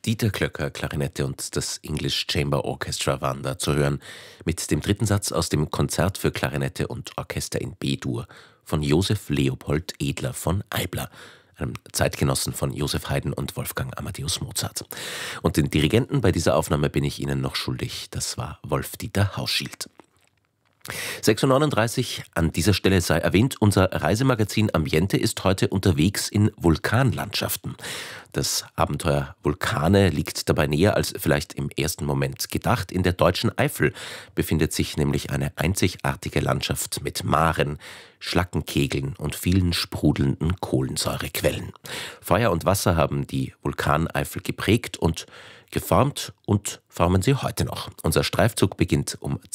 Dieter Klöcker, Klarinette und das English Chamber Orchestra waren da zu hören, mit dem dritten Satz aus dem Konzert für Klarinette und Orchester in B-Dur von Josef Leopold Edler von Eibler, einem Zeitgenossen von Joseph Haydn und Wolfgang Amadeus Mozart. Und den Dirigenten bei dieser Aufnahme bin ich Ihnen noch schuldig, das war Wolf-Dieter Hauschild. 6:39 Uhr, an dieser Stelle sei erwähnt, unser Reisemagazin Ambiente ist heute unterwegs in Vulkanlandschaften. Das Abenteuer Vulkane liegt dabei näher als vielleicht im ersten Moment gedacht. In der deutschen Eifel befindet sich nämlich eine einzigartige Landschaft mit Maren, Schlackenkegeln und vielen sprudelnden Kohlensäurequellen. Feuer und Wasser haben die Vulkaneifel geprägt und geformt und formen sie heute noch. Unser Streifzug beginnt um